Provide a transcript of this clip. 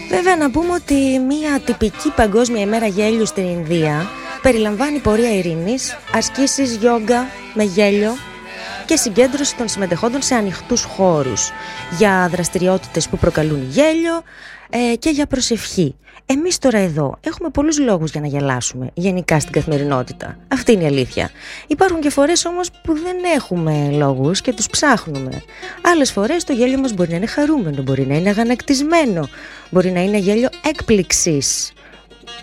Βέβαια να πούμε ότι μια τυπική παγκόσμια ημέρα γέλιου στην Ινδία περιλαμβάνει πορεία ειρήνης, ασκήσεις γιόγκα με γέλιο και συγκέντρωση των συμμετεχόντων σε ανοιχτούς χώρους για δραστηριότητες που προκαλούν γέλιο και για προσευχή. Εμείς τώρα εδώ έχουμε πολλούς λόγους για να γελάσουμε γενικά στην καθημερινότητα. Αυτή είναι η αλήθεια. Υπάρχουν και φορές όμως που δεν έχουμε λόγους και τους ψάχνουμε. Άλλες φορές το γέλιο μας μπορεί να είναι χαρούμενο, μπορεί να είναι αγανακτισμένο, μπορεί να είναι γέλιο έκπληξης.